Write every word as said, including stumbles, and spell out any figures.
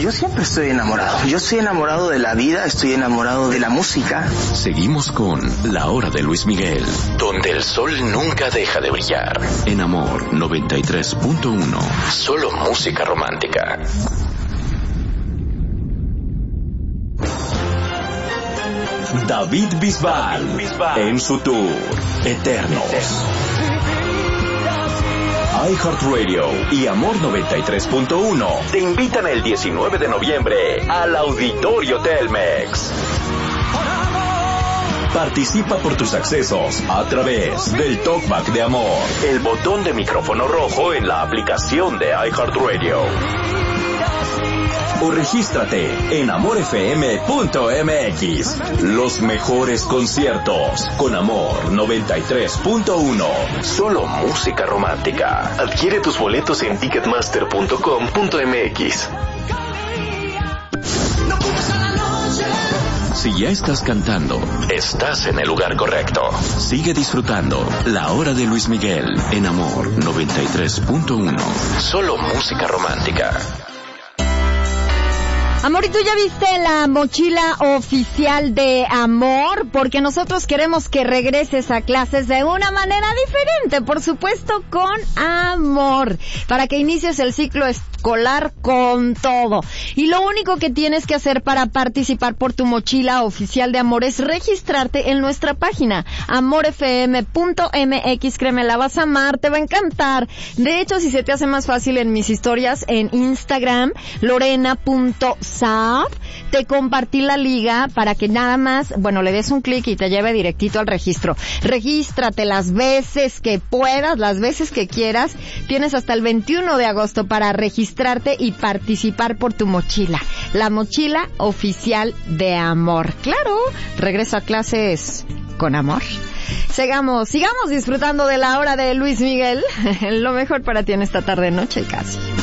yo siempre estoy enamorado. Yo estoy enamorado de la vida, estoy enamorado de la música. Seguimos con La Hora de Luis Miguel, donde el sol nunca deja de brillar. En Amor noventa y tres punto uno. Solo música romántica. David Bisbal, en su tour Eternos. iHeartRadio y Amor noventa y tres punto uno te invitan el diecinueve de noviembre al Auditorio Telmex. Participa por tus accesos a través del Talkback de Amor, el botón de micrófono rojo en la aplicación de iHeartRadio. O regístrate en amor f m punto m x. Los mejores conciertos con Amor noventa y tres punto uno. Solo música romántica. Adquiere tus boletos en ticketmaster punto com punto m x. Si ya estás cantando, estás en el lugar correcto. Sigue disfrutando La Hora de Luis Miguel en Amor noventa y tres punto uno. Solo música romántica. Amor, ¿y tú ya viste la mochila oficial de Amor? Porque nosotros queremos que regreses a clases de una manera diferente, por supuesto con Amor, para que inicies el ciclo escolar con todo. Y lo único que tienes que hacer para participar por tu mochila oficial de Amor es registrarte en nuestra página, amor f m punto m x. Créeme, la vas a amar, te va a encantar. De hecho, si se te hace más fácil, en mis historias en Instagram, lorena punto saab, te compartí la liga para que nada más, bueno, le des un clic y te lleve directito al registro. Regístrate las veces que puedas, las veces que quieras. Tienes hasta el veintiuno de agosto para registrarte y participar por tu mochila. La mochila oficial de Amor. Claro, regreso a clases con Amor. Sigamos, sigamos disfrutando de La Hora de Luis Miguel. Lo mejor para ti en esta tarde, noche casi.